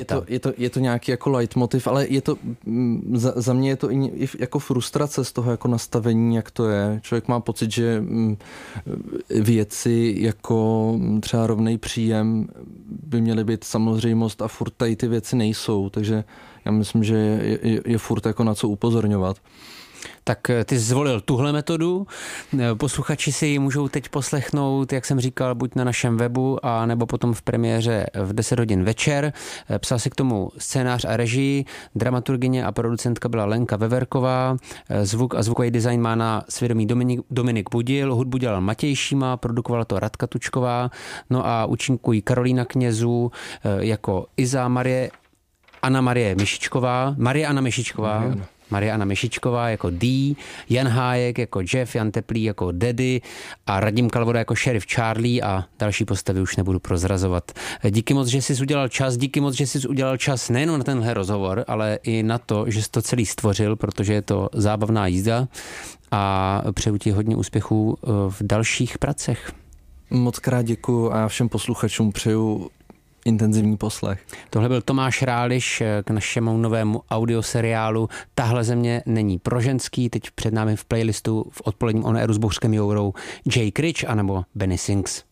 Je to nějaký jako leitmotiv, ale je to, za mě je to i jako frustrace z toho jako nastavení, jak to je. Člověk má pocit, že věci jako třeba rovnej příjem by měly být samozřejmost a furt tady ty věci nejsou, takže já myslím, že je furt jako na co upozorňovat. Tak ty jsi zvolil tuhle metodu, posluchači si ji můžou teď poslechnout, jak jsem říkal, buď na našem webu, a nebo potom v premiéře v 10 hodin večer. Psal si k tomu scénář a režii, dramaturgyně a producentka byla Lenka Veverková, zvuk a zvukový design má na svědomí Dominik Budil, hudbu dělal Matěj Šíma, produkovala to Radka Tučková, no a účinkují Karolína Knězů jako Iza, Marie Anna Mešičková jako Dee, Jan Hájek jako Jeff, Jan Teplý jako Daddy a Radim Kalvoda jako šerif Charlie a další postavy už nebudu prozrazovat. Díky moc, že jsi udělal čas nejen na tenhle rozhovor, ale i na to, že jsi to celý stvořil, protože je to zábavná jízda, a přeju ti hodně úspěchů v dalších pracech. Moc krát děkuju a všem posluchačům přeju intenzivní poslech. Tohle byl Tomáš Ráliš k našemu novému audioseriálu Tahle země není pro ženský. Teď před námi v playlistu v odpoledním on airu s Bořkem Jourou Jay Critch anebo Benny Sings.